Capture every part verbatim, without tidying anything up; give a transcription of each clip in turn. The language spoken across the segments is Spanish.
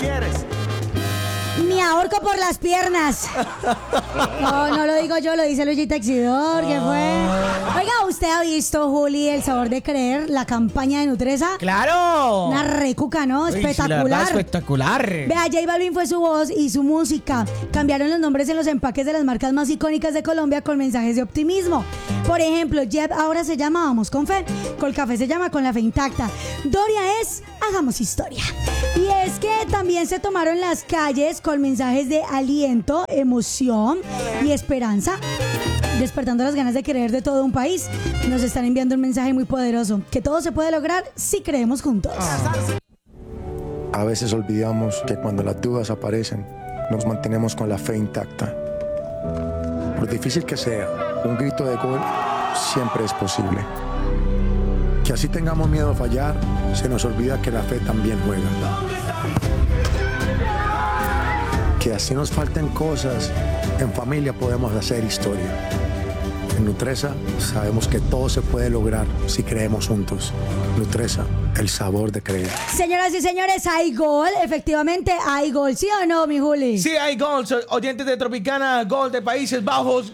quieres? Me ahorco por las piernas. No, no lo digo yo, lo dice Luigi Texidor, ¿qué fue? Oiga, ¿usted ha visto, Juli, El Sabor de Creer, la campaña de Nutresa? ¡Claro! Una recuca, ¿no? Uy, sí, la Espectacular. verdad, espectacular. Vea, J Balvin fue su voz y su música. Cambiaron los nombres en los empaques de las marcas más icónicas de Colombia con mensajes de optimismo. Por ejemplo, Jet ahora se llama Vamos con Fe. Colcafé se llama Con la Fe Intacta. Doria es Hagamos Historia. Y es que también se tomaron las calles con mensajes de aliento, emoción y esperanza, despertando las ganas de querer de todo un país. Nos están enviando un mensaje muy poderoso, que todo se puede lograr si creemos juntos. A veces olvidamos que cuando las dudas aparecen, nos mantenemos con la fe intacta. Por difícil que sea, un grito de gol siempre es posible. Que así tengamos miedo a fallar, se nos olvida que la fe también juega. Que así nos falten cosas, en familia podemos hacer historia. En Nutresa sabemos que todo se puede lograr si creemos juntos. Nutresa, el sabor de creer. Señoras y señores, hay gol. Efectivamente, hay gol. ¿Sí o no, mi Juli? Sí, hay gol. Soy oyentes de Tropicana, gol de Países Bajos.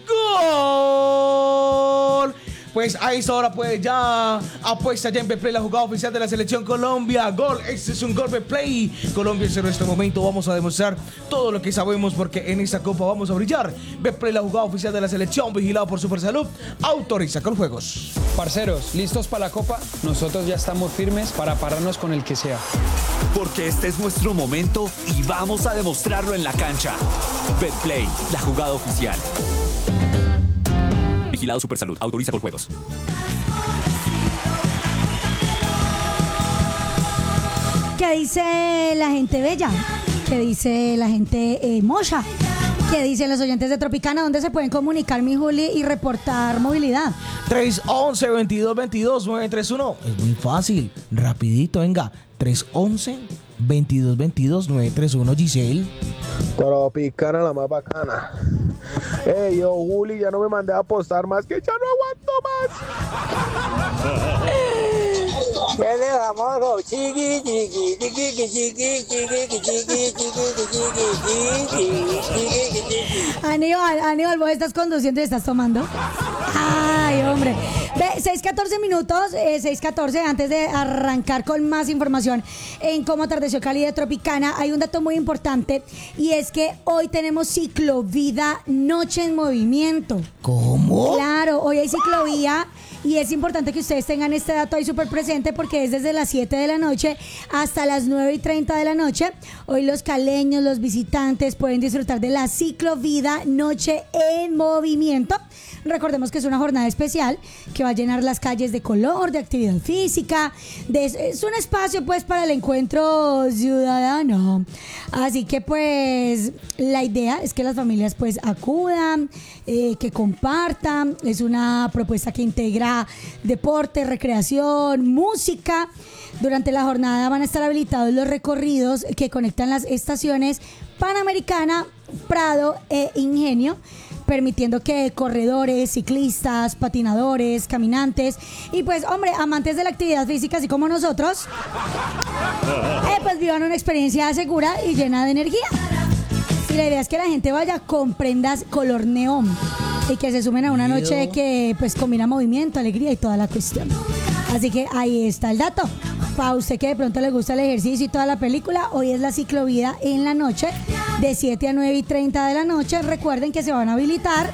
¡Gol! Pues a esta hora pues ya apuesta ya en Betplay, la jugada oficial de la Selección Colombia. Gol, este es un gol Betplay. Colombia es en nuestro momento, vamos a demostrar todo lo que sabemos porque en esta copa vamos a brillar. Betplay, la jugada oficial de la Selección, vigilado por Supersalud, autoriza con juegos. Parceros, ¿listos para la copa? Nosotros ya estamos firmes para pararnos con el que sea. Porque este es nuestro momento y vamos a demostrarlo en la cancha. Betplay, la jugada oficial. Vigilado Supersalud. Autoriza con juegos. ¿Qué dice la gente bella? ¿Qué dice la gente eh, mocha? ¿Qué dicen los oyentes de Tropicana? ¿Dónde se pueden comunicar, mi Juli, y reportar movilidad? tres once, veintidós veintidós, nueve tres uno. Es muy fácil, rapidito, venga. tres once, veintidós veintidós, nueve tres uno, Giselle. Tropicana, la más bacana. Ey, yo, Juli, ya no me mandé a apostar más, que ya no aguanto más. ¿Qué le damos? Chiqui, chiqui, chiqui, chiqui, chiqui, chiqui, chiqui. Aníbal, Aníbal, vos estás conduciendo y estás tomando. Ay, hombre. Ve, seis catorce minutos, eh, seis catorce, antes de arrancar con más información en cómo atardeció Cali de Tropicana, hay un dato muy importante y es que hoy tenemos ciclovida Noche en Movimiento. ¿Cómo? Claro, hoy hay ciclovía. Y es importante que ustedes tengan este dato ahí súper presente porque es desde las siete de la noche hasta las nueve y treinta de la noche. Hoy los caleños, los visitantes pueden disfrutar de la ciclovida Noche en Movimiento. Recordemos que es una jornada especial que va a llenar las calles de color, de actividad física. De, es un espacio pues para el encuentro ciudadano. Así que pues la idea es que las familias pues acudan, eh, que compartan. Es una propuesta que integra deporte, recreación, música. Durante la jornada van a estar habilitados los recorridos que conectan las estaciones Panamericana, Prado e Ingenio, permitiendo que corredores, ciclistas, patinadores, caminantes y pues, hombre, amantes de la actividad física, así como nosotros, eh, pues vivan una experiencia segura y llena de energía. Y la idea es que la gente vaya con prendas color neón y que se sumen a una noche que pues combina movimiento, alegría y toda la cuestión. Así que ahí está el dato. Para usted que de pronto le gusta el ejercicio y toda la película, hoy es la ciclovida en la noche de siete a nueve y treinta de la noche. Recuerden que se van a habilitar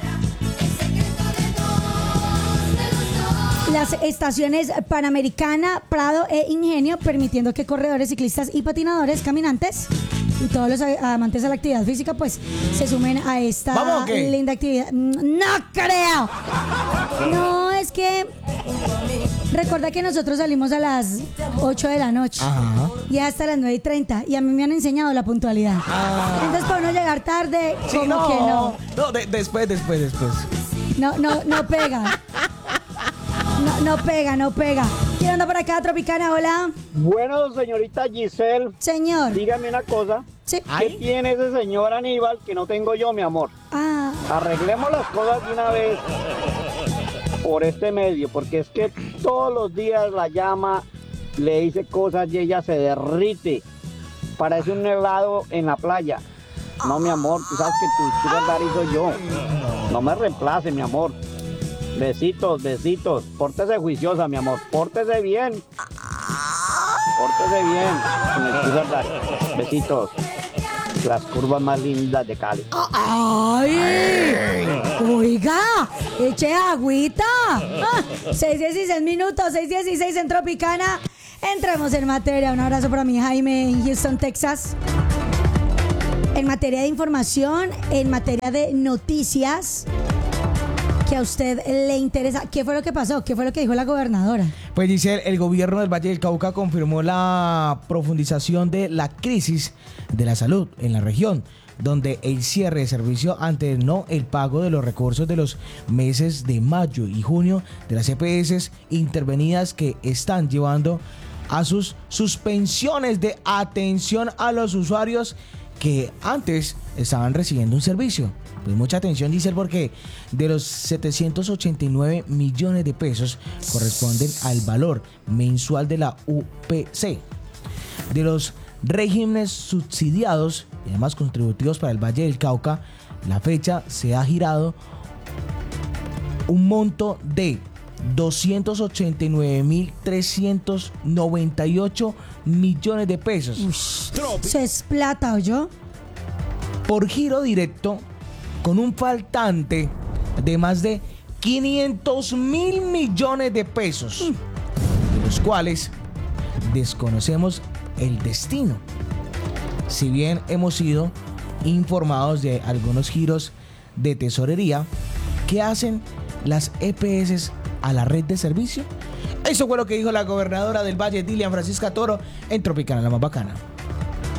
las estaciones Panamericana, Prado e Ingenio, permitiendo que corredores, ciclistas y patinadores, caminantes y todos los amantes de la actividad física pues se sumen a esta ¿Vamos o qué? linda actividad. No creo. No, es que recuerda que nosotros salimos a las ocho de la noche. Ajá. Y hasta las nueve y treinta. Y a mí me han enseñado la puntualidad. Ah. Entonces, para uno llegar tarde, Sí, como no, que no. No, de- después, después, después. No, no, no pega. No, no pega, no pega. ¿Quién anda por acá, Tropicana? Hola. Bueno, señorita Giselle, Señor. dígame una cosa. Sí. ¿Qué Ay. tiene ese señor Aníbal que no tengo yo, mi amor? Ah, Arreglemos las cosas de una vez por este medio, porque es que todos los días la llama, le dice cosas y ella se derrite. Parece un helado en la playa. No, mi amor, tú sabes que tu sugar daddy soy yo. No me reemplace, mi amor. Besitos, besitos. Pórtese juiciosa, mi amor. Pórtese bien. Pórtese bien con el sugar daddy. Besitos. Las curvas más lindas de Cali. ¡Ay! Oiga, eche agüita. Ah, seis dieciséis minutos, seis dieciséis en Tropicana. Entramos en materia. Un abrazo para mi Jaime en Houston, Texas. En materia de información, en materia de noticias que a usted le interesa. ¿Qué fue lo que pasó? ¿Qué fue lo que dijo la gobernadora? Pues dice, el gobierno del Valle del Cauca confirmó la profundización de la crisis de la salud en la región, donde el cierre de servicio ante no el pago de los recursos de los meses de mayo y junio de las E P S intervenidas que están llevando a sus suspensiones de atención a los usuarios que antes estaban recibiendo un servicio. Pues mucha atención, dice él, porque de los setecientos ochenta y nueve millones de pesos corresponden al valor mensual de la U P C, de los regímenes subsidiados y además contributivos para el Valle del Cauca. La fecha se ha girado un monto de doscientos ochenta y nueve mil trescientos noventa y ocho millones de pesos. Uy, eso es plata, ¿oyó? Por giro directo, con un faltante de más de quinientos mil millones de pesos, de los cuales desconocemos el destino. Si bien hemos sido informados de algunos giros de tesorería que hacen las E P S a la red de servicio. Eso fue lo que dijo la gobernadora del Valle, Dilian Francisca Toro, en Tropicana, la más bacana.